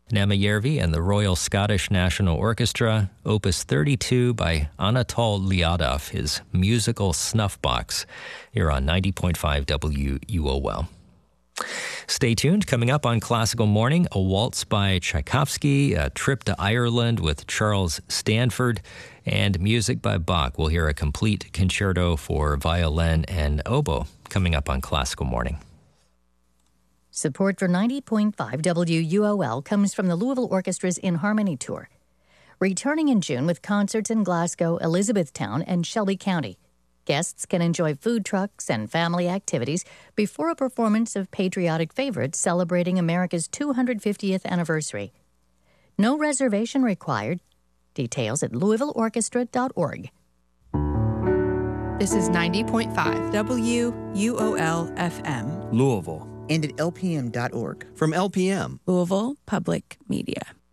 and Emma Järvi and the Royal Scottish National Orchestra, Opus 32 by Anatol Liadov, his musical Snuffbox, here on 90.5 WUOL. Stay tuned. Coming up on Classical Morning, a waltz by Tchaikovsky, a trip to Ireland with Charles Stanford, and music by Bach. We'll hear a complete concerto for violin and oboe coming up on Classical Morning. Support for 90.5 WUOL comes from the Louisville Orchestra's In Harmony Tour, returning in June with concerts in Glasgow, Elizabethtown, and Shelby County. Guests can enjoy food trucks and family activities before a performance of patriotic favorites celebrating America's 250th anniversary. No reservation required. Details at LouisvilleOrchestra.org. This is 90.5 WUOL FM. Louisville. And at LPM.org. From LPM. Louisville Public Media.